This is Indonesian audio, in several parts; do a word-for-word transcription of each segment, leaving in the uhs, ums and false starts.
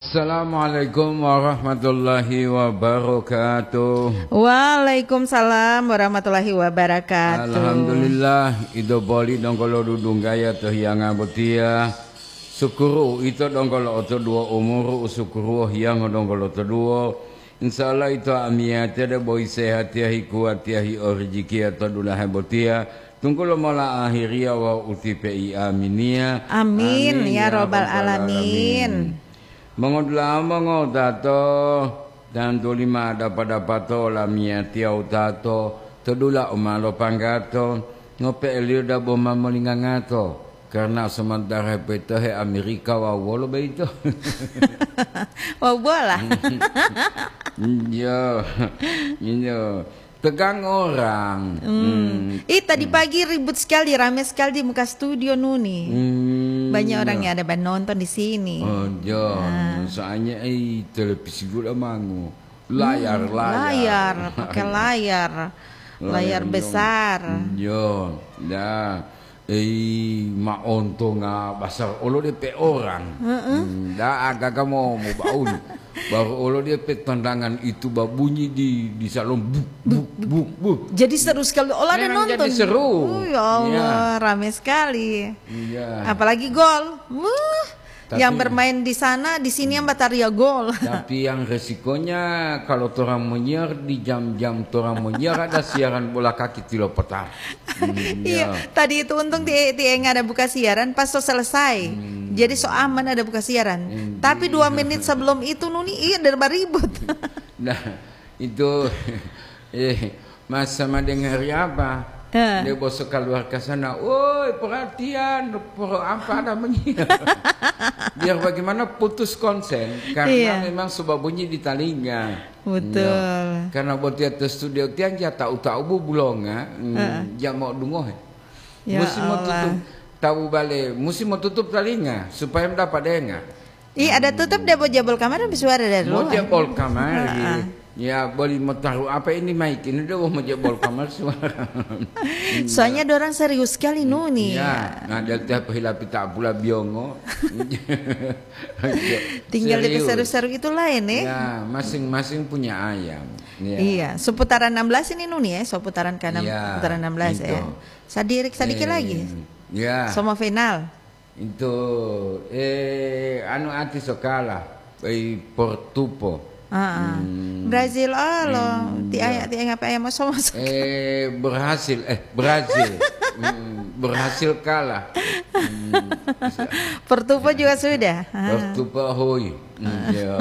Assalamualaikum warahmatullahi wabarakatuh. Waalaikumsalam warahmatullahi wabarakatuh. Alhamdulillah ido boli dongkolo dudung gaya tuh yang abotia. Syukuru itu dongkolo oto dua umur syukuru yang dongkolo oto dua. Insyaallah itu amiate de boy sehat ya kuat ya rezeki atau dulah abotia. Tunggu lo mola akhiria wa utipi aminia. Amin, amin ya robbal alamin. Mengodlah mengodato dan tulima dapat dapato la mia tiau tato tedula umalo panggato ngope elio da boma molingangato karena sementara petohe Amerika wa wolo beito. Wa bola. Yo. Yo. Tegang orang. Hmm. Hmm. Eh tadi pagi ribut sekali, ramai sekali di muka studio Nuni. Hmm. Banyak orang yang ada nonton di sini. Oh, John. Nah. Soalnya eh televisi gue mangu. Layar, hmm, layar. Layar, pakai layar. Layar besar. John. Dah. Eh mak ontong ah basar olo de pe orang. Heeh. Dah agak kamu mau baul. Baru olo dia pe tendangan itu bunyi di di salon buk buk buk buk. Jadi seru sekali. Olah ada nonton. Jadi seru. Oh, ya Allah, ya. Ramai sekali. Iya. Apalagi gol. Wah. Tapi, yang bermain di sana, di sini yang bataria gol. Tapi yang resikonya kalau orang menyiar di jam-jam orang menyiar ada siaran bola kaki tilo petang. Hmm, iya, ya. Tadi itu untung di Tieng ada buka siaran pas so selesai. Hmm. Jadi so aman ada buka siaran. Hmm. Tapi dua menit sebelum itu Nuni iya derbar ribut. Nah, itu eh Mas sama dengar apa? Uh. Dia bosok keluar ke sana, woi perhatian, pro apa ada menyiar. Biar bagaimana putus konsen, karena iya. Memang sebab bunyi di telinga. Betul. Ya. Karena buat dia ke studio tiang dia tahu tahu bu bulonga, hmm, dia mau dungoh. Ya mesti mau tutup tahu balik, mesti mau tutup telinga supaya mendapat dengar. Iya ada tutup dia mau jebol kamar habis suara dari luar. Mau jebol kamar. Uh. Ya boleh mau taruh apa ini mic ini dia mau jebol kamar suara. Soalnya ya. Orang serius sekali Nuni. Ya, nah dia tiap hilapi tak pula biongo. Tinggal di seru-seru itu lain eh. Ya, masing-masing punya ayam. Ya. Iya, seputaran enam belas ini Nuni ya, seputaran ke enam ya, putaran enam belas itu. Ya. Sadirik sedikit eh, lagi. Ya. Sama final. Itu eh anu ati sokala, eh Portupo. Ah, hmm. Brazil oh lo, hmm, tiaya tiaya apa ayam masuk masuk. Eh berhasil, eh Brazil hmm, berhasil kalah. Hmm, Pertupo juga sudah. Pertupo hoi. Hmm, ya.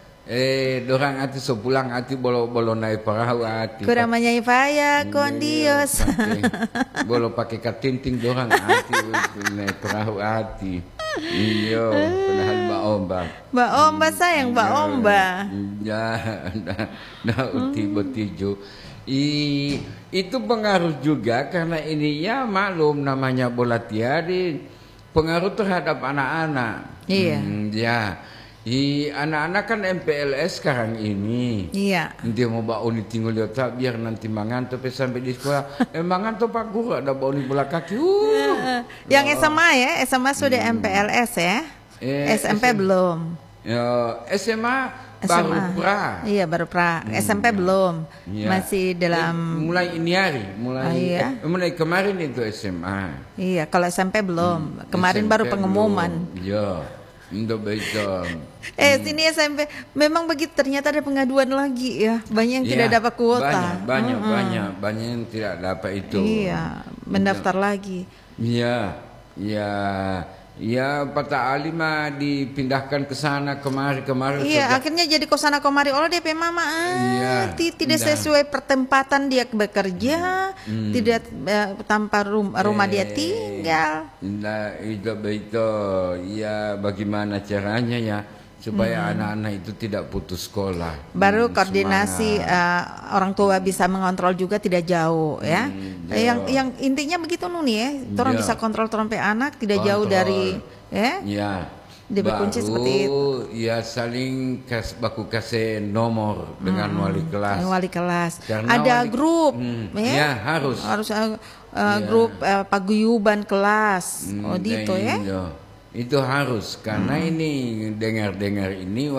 Eh dorang ati so pulang ati bolo bolo naik perahu ati. Kurang menyai faya kondios. Bolo pakai katinting dorang ati naik perahu ati. Iya, padahal Mbak Omba. Mbak Omba sayang, Mbak Omba. Ya, nah, nah uti betijo. I itu pengaruh juga karena ini ya maklum namanya bola tiari pengaruh terhadap anak-anak. Iya. Hmm, ya. I anak-anak kan M P L S sekarang ini. Iya. Dia mau bawa uni tinggal dia tak biar nanti manganto sampai di sekolah. Eh manganto Pak Guru ada bawa uni bola kaki. Uh. Yang S M A ya, S M A sudah hmm. M P L S ya. Eh, S M P S M belum. Ya, S M A baru S M A. pra. Iya baru pra. Hmm. S M P belum. Ya. Masih dalam. Eh, mulai ini hari, mulai. Oh, iya. eh, mulai kemarin itu S M A. Iya, kalau S M P belum. Hmm. Kemarin S M P baru pengumuman. Iya. Untuk betul. Eh sini S M P memang begitu ternyata ada pengaduan lagi ya banyak yang ya, tidak dapat kuota. Banyak banyak hmm. banyak banyak yang tidak dapat itu. Iya mendaftar ya. Lagi. Iya iya ya Pata Alima dipindahkan ke sana kemari kemari. Iya sejak... akhirnya jadi ke sana kemari. Oh D P mama ah, iya, tidak nah. Sesuai pertempatan dia bekerja hmm. tidak eh, tanpa rum, rumah eh, dia tinggal. Nah itu itu ya bagaimana caranya ya supaya anak-anak hmm. itu tidak putus sekolah. Baru hmm, koordinasi uh, orang tua bisa mengontrol juga tidak jauh ya. Hmm, jauh. Yang yang intinya begitu Nuni ya. Orang bisa kontrol trompet anak tidak kontrol. Jauh dari ya. Ya. Dia berkunci seperti itu. Ya saling kas, baku kasih nomor dengan hmm, wali kelas. Wali kelas. Karena ada wali, grup hmm, ya. Ya harus. Harus uh, ya. Grup uh, paguyuban kelas. Hmm, oh gitu ya. Itu harus karena hmm. ini dengar-dengar ini